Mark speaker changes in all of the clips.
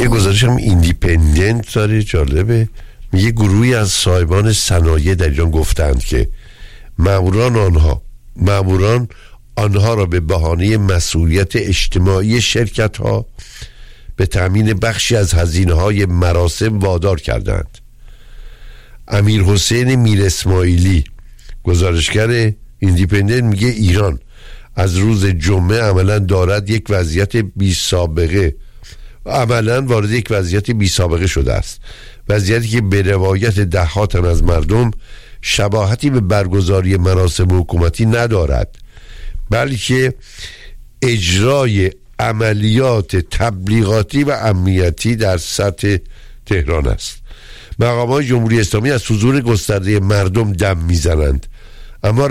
Speaker 1: یه گزارش هم ایندیپندنت داره جالبه، میگه گروهی از صاحبان صنایع در ایران گفتند که ماموران آنها را به بهانه مسئولیت اجتماعی شرکت ها به تأمین بخشی از هزینه‌های مراسم وادار کردند. امیر حسین میر اسماعیلی گزارشگر ایندیپندنت میگه ایران از روز جمعه عملا دارد یک وضعیت بی سابقه، عملا وارد یک وضعیت بی سابقه شده است، وضعیتی که به روایت ده‌ها تن از مردم شباهتی به برگزاری مراسم حکومتی ندارد، بلکه اجرای عملیات تبلیغاتی و امنیتی در سطح تهران است. مقامات جمهوری اسلامی از حضور گسترده مردم دم میزنند، اما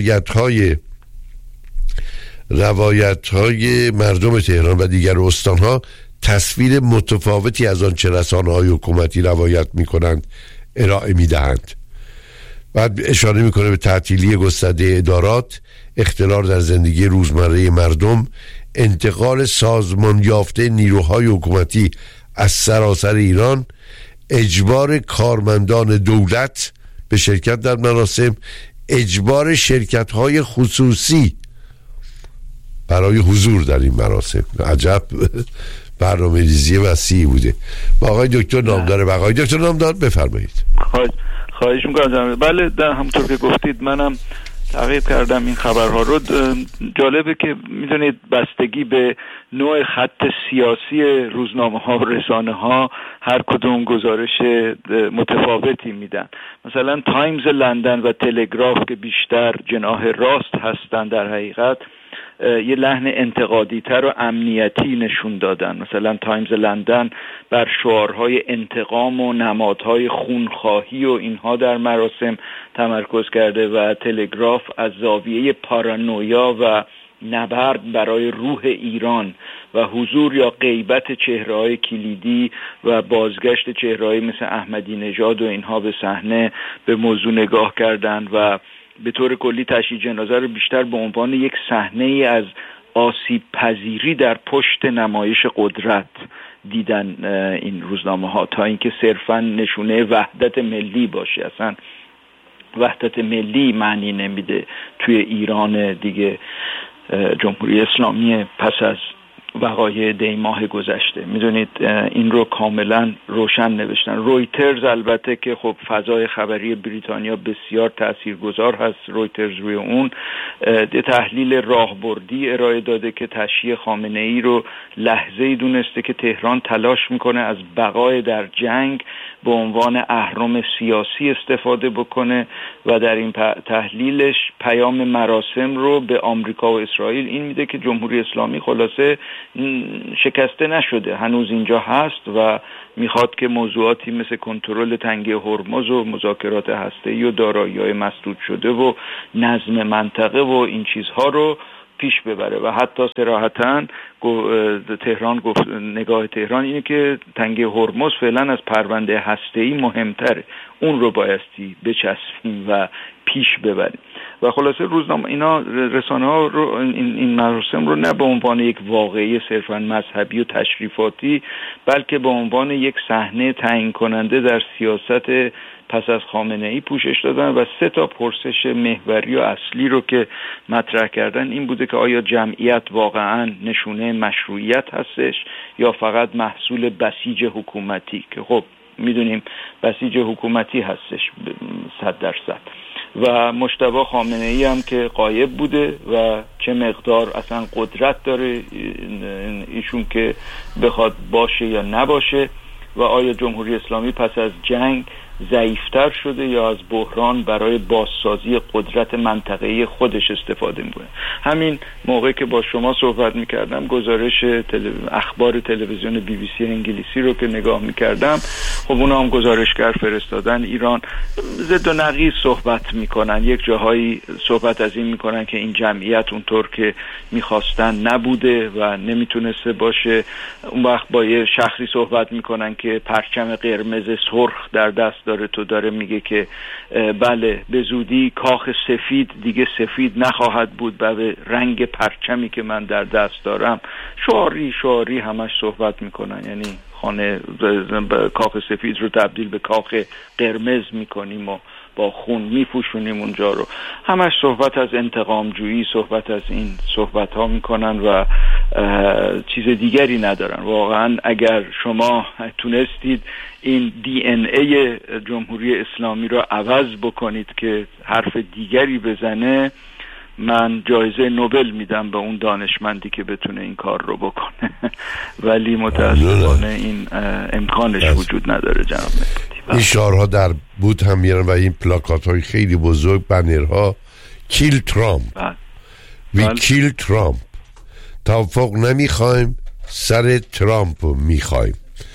Speaker 1: روایت‌های مردم تهران و دیگر استان‌ها تصویر متفاوتی از آنچه رسانه‌های حکومتی روایت می‌کنند ارائه می‌دهند. بعد اشاره می‌کنه به تعطیلی گسترده ادارات، اختلال در زندگی روزمره مردم، انتقال سازمان یافته نیروهای حکومتی از سراسر ایران، اجبار کارمندان دولت به شرکت در مراسم، اجبار شرکت‌های خصوصی برای حضور در این مراسم. عجب برنامه‌ریزی وسیعی بوده. با آقای دکتر نامدار آقای دکتر نامدار بفرمایید.
Speaker 2: خواهش می‌کنم. بله، همونطور که گفتید منم تعقیب کردم این خبرها رو. جالبه که میدونید بستگی به نوع خط سیاسی روزنامه‌ها و رسانه‌ها هر کدوم گزارش متفاوتی میدن. مثلا تایمز لندن و تلگراف که بیشتر جناح راست هستن در حقیقت یه لحن انتقادی تر و امنیتی نشون دادن. مثلا تایمز لندن بر شعارهای انتقام و نمادهای خونخواهی و اینها در مراسم تمرکز کرده و تلگراف از زاویه پارانویا و نبرد برای روح ایران و حضور یا غیبت چهره‌های کلیدی و بازگشت چهره‌های مثل احمدی نژاد و اینها به صحنه به موضوع نگاه کردند و به طور کلی تشییع جنازه رو بیشتر به عنوان یک صحنه‌ای از آسیب پذیری در پشت نمایش قدرت دیدن این روزنامه‌ها، تا اینکه صرفاً نشونه وحدت ملی باشه. اصلا وحدت ملی معنی نمیده توی ایران دیگه جمهوری اسلامی پس از وقایع دی ماه گذشته. میدونید این رو کاملا روشن نوشتن. رویترز البته که خب فضای خبری بریتانیا بسیار تاثیرگذار هست، رویترز روی اون تحلیل راهبردی ارائه داده که تشییع خامنه ای رو لحظه‌ای دونسته که تهران تلاش میکنه از بقای در جنگ به عنوان اهرم سیاسی استفاده بکنه و در این تحلیلش پیام مراسم رو به آمریکا و اسرائیل این میده که جمهوری اسلامی خلاصه شکسته نشده، هنوز اینجا هست و میخواد که موضوعاتی مثل کنترل تنگه هرمز و مذاکرات هسته‌ای و دارایی‌های مسدود شده و نظم منطقه و این چیزها رو پیش ببره و حتی صراحتاً تهران گفت، نگاه تهران اینه که تنگه هرمز فعلا از پرونده هسته‌ای مهمتره، اون رو بایستی بچسبیم و پیش ببریم. و خلاصه روزنامه اینا رسانه‌ها رو این مراسم رو نه به عنوان یک واقعه صرفاً مذهبی و تشریفاتی، بلکه به عنوان یک صحنه تعیین کننده در سیاست پس از خامنه ای پوشش دادن و 3 تا پرسش محوری و اصلی رو که مطرح کردن این بوده که آیا جمعیت واقعاً نشونه مشروعیت هستش یا فقط محصول بسیج حکومتی، که خب میدونیم بسیج حکومتی هستش 100%. و مجتبی خامنه ای هم که غایب بوده و چه مقدار اصلا قدرت داره ایشون که بخواد باشه یا نباشه، و آیا جمهوری اسلامی پس از جنگ ضعیفتر شده یا از بحران برای بازسازی قدرت منطقه‌ای خودش استفاده می‌کنه. همین موقع که با شما صحبت می‌کردم گزارش اخبار تلویزیون BBC انگلیسی رو که نگاه می‌کردم، خب اونا هم گزارشگر فرستادن ایران، ضد و نقیض صحبت می‌کنن. یک جاهایی صحبت از این می‌کنن که این جمعیت اونطور که می‌خواستن نبوده و نمیتونسته باشه. اون وقت با یه شخصی صحبت می‌کنن که پرچم قرمز سرخ در دست داره، تو داره میگه که بله به زودی کاخ سفید دیگه سفید نخواهد بود به رنگ پرچمی که من در دست دارم. شعاری همش صحبت میکنن، یعنی خانه کاخ سفید رو تبدیل به کاخ قرمز میکنیم و با خون میپوشونیم اونجا رو. همش صحبت از انتقام جویی، صحبت از این صحبت ها میکنن و چیز دیگری ندارن. واقعا اگر شما تونستید این DNA جمهوری اسلامی رو عوض بکنید که حرف دیگری بزنه، من جایزه نوبل میدم به اون دانشمندی که بتونه این کار رو بکنه. ولی متاسفانه این امکانش وجود نداره جناب نفتی.
Speaker 1: این شعارها در بود هم میرن و این پلاکات های خیلی بزرگ، بنرها کیل ترامپ، وی کیل ترامپ، توافق نمیخوایم، سر ترامپ رو میخوایم.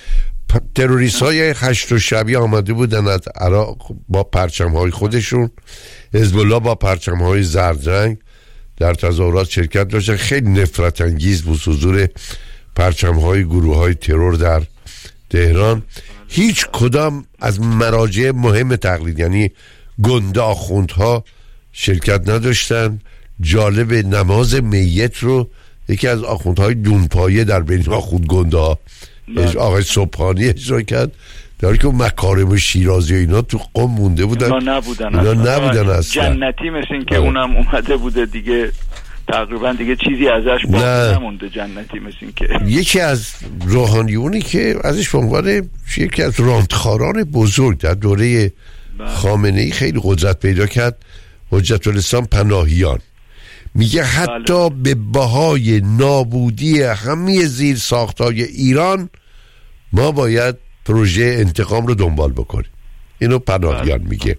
Speaker 1: تروریست های 8 شبیه آمده بودن از عراق با پرچم های خودشون، حزب الله با پرچم های زرد رنگ در تظاهرات شرکت داشتن. خیلی نفرت انگیز بود حضور پرچم های گروه های ترور در تهران. هیچ کدام از مراجع مهم تقلید، یعنی گنده آخوندها، شرکت نداشتن. جالب، نماز میت رو یکی از آخوندهای دونپایه در بین آخوند گنده ها آقای صبحانی اجرا کرد، در حالی که مکارم شیرازی اینا تو قم مونده بودن.
Speaker 2: اینا نبودن اصلا. جنتی مثل این که اونم اومده بوده دیگه، تقریبا دیگه چیزی ازش باقی نمونده. جنتی مثل این که
Speaker 1: یکی از روحانیونی که ازش به عنوان یکی از راندخاران بزرگ در دوره خامنه‌ای خیلی قدرت پیدا کرد، حجت الاسلام پناهیان، میگه حتی به بهای نابودی همه زیر ساختای ایران ما باید پروژه انتقام رو دنبال بکنیم. اینو پناهیان میگه.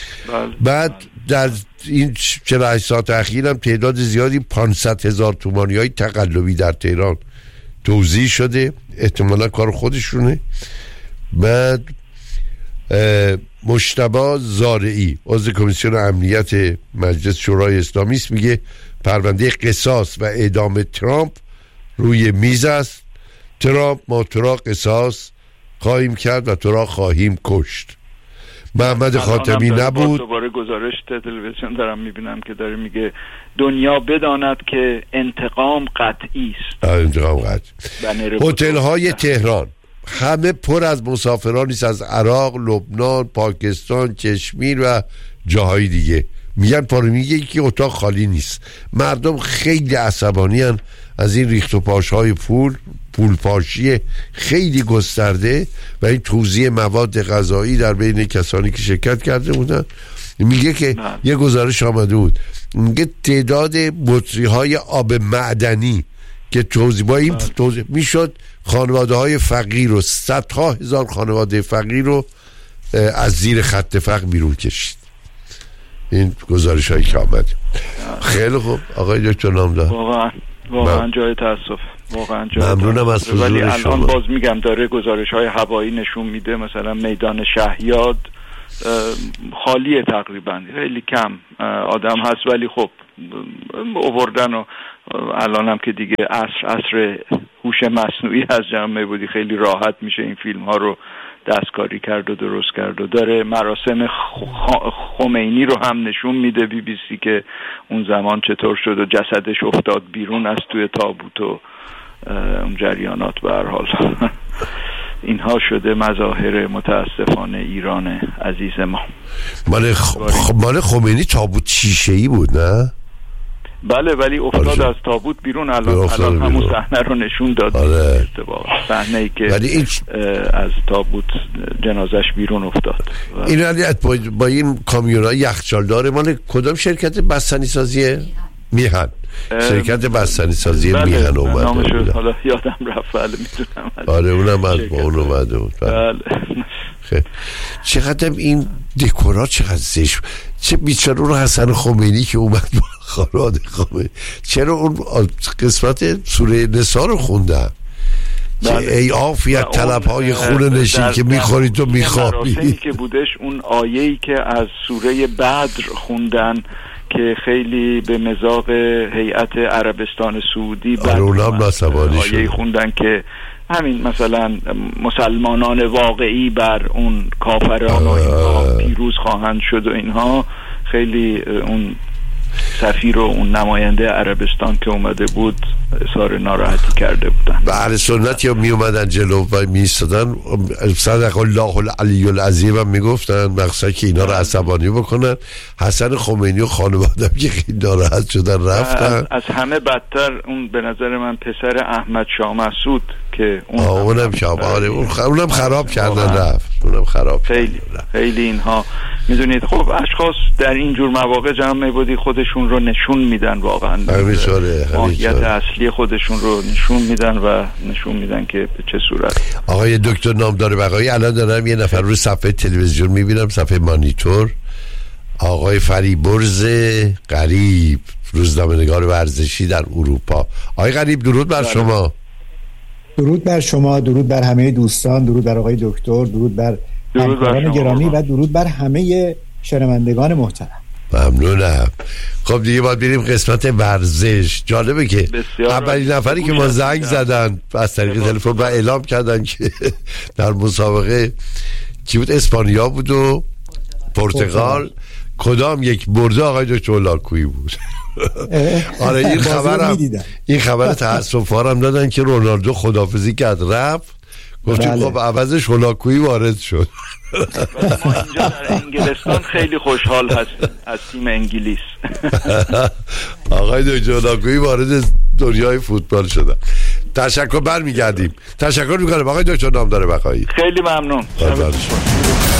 Speaker 1: بعد در این 48 ساعت اخیر هم تعداد زیادی 500,000 تومانی های تقلبی در تهران توزیع شده، احتمالا کار خودشونه. بعد مجتبی زارعی عضو کمیسیون امنیت مجلس شورای اسلامی است، میگه پرونده قصاص و اعدام ترامپ روی میز است. ترامپ: ما تو را قصاص خواهیم کرد و تو را خواهیم کشت. محمد خاتمی نبود.
Speaker 2: دوباره گزارش تلویزیون دارم میبینم که داره میگه دنیا بداند که انتقام قطعی است.
Speaker 1: انتقام قطعی. هتل های تهران همه پر از مسافرانی است از عراق، لبنان، پاکستان، کشمیر و جاهای دیگه. میگن میگه که اتاق خالی نیست. مردم خیلی عصبانی هن از این ریخت و پاش های پول پاشی خیلی گسترده و این توزیع مواد غذایی در بین کسانی که شرکت کرده بودن. میگه که یه گزارش آمده بود، میگه تعداد بطری های آب معدنی که با این توزیع میشد خانواده های فقیر و صدها هزار خانواده فقیر رو از زیر خط فقر بیرون کشید. این گزارش هایی که آمده. خیلی خوب آقای دکتر نامدار،
Speaker 2: واقعا جای تاسف، واقعا جای
Speaker 1: ممنونم از حضور
Speaker 2: ولی
Speaker 1: شما.
Speaker 2: الان باز میگم داره گزارش های هوایی نشون میده مثلا میدان شهیاد خالیه، تقریبا خیلی کم آدم هست، ولی خب آوردن و الان هم که دیگه عصر هوش مصنوعی از جمع بودی خیلی راحت میشه این فیلم ها رو دستکاری کرد و درست کرد و داره مراسم خمینی رو هم نشون میده BBC که اون زمان چطور شد و جسدش افتاد بیرون از توی تابوت و اون جریانات. به هر حال اینها شده مظاهر متاسفانه ایران عزیز ما.
Speaker 1: مال خمینی تابوت شیشه‌ای بود نه؟
Speaker 2: بله، ولی افتاد از تابوت بیرون. الان همون صحنه رو نشون داد. صحنه‌ای که از تابوت جنازش بیرون افتاد.
Speaker 1: این با این کامیون‌های یخچالدار مال کدام شرکت بستنی سازیه؟ میهن. شرکت بستنی سازی میهن اومده.
Speaker 2: نامش حالا یادم رفت، ولی میدونم.
Speaker 1: آره اونم از با اون اومده بود.
Speaker 2: بله.
Speaker 1: چقدر این دکورات چقدر زشت. چه بیچاره اون حسن خمینی که اومد با خانواده خمینی، چرا اون قسمت سوره نساء رو خوندن؟ ای عافیت طلب‌های خون نشین که میخوری تو میخوابی
Speaker 2: که بودش اون آیه‌ای که از سوره بدر خوندن که خیلی به مذاق هیئت عربستان سعودی آیه خوندن که همین مثلا مسلمانان واقعی بر اون کافران و اینها پیروز خواهند شد و اینها. خیلی اون سفیر و اون نماینده عربستان که اومده بود اظهار ناراحتی کرده بودن.
Speaker 1: و اهل سنت یا می اومدن جلو و می ایستادن صدق الله العلی العظیم هم می گفتن، مقصد که اینا رو عصبانی بکنن. حسن خمینی و خانواده که خیلی ناراحت شدن رفتن.
Speaker 2: از همه بدتر اون به نظر من پسر احمد شاه مسعود که
Speaker 1: اونم اونم خراب کردن رفت. اونم خراب
Speaker 2: خیلی اینها میدونید. خب اشخاص در اینجور مواقع جناب میبودی خودشون رو نشون میدن، واقعا ماهیت اصلی خودشون رو نشون میدن و نشون میدن که به چه صورت.
Speaker 1: آقای دکتر نامدار بقایی، الان دارم یه نفر رو صفحه تلویزیون میبینم، صفحه مانیتور، آقای فریبرز غریب، روزنامه‌نگار ورزشی در اروپا. آقای غریب درود بر شما.
Speaker 3: درود بر شما، درود بر همه دوستان، درود بر آقای دکتر، درود بر همکاران گرامی و درود بر همه شنوندگان محترم.
Speaker 1: ممنونم. خب دیگه باید بریم قسمت ورزش. جالبه که اولین نفری که ما زنگ زدن از طریق تلفن و اعلام کردن که در مسابقه کی بود؟ اسپانیا بود و پرتغال. کدام یک برده؟ آقای دکتر هولاکویی بود. آره این خبر تأسف‌بارم دادن که رونالدو خداحافظی کرد رفت، گفتیم خب عوضش هولاکویی وارد شد.
Speaker 2: ما اینجا در انگلستان خیلی خوشحال هستیم از تیم انگلیس.
Speaker 1: آقای دکتر هولاکویی وارد دنیای فوتبال شدن. تشکر، برمیگردیم. تشکر میکنم آقای دکتر نامدار بقایی.
Speaker 2: خیلی ممنون.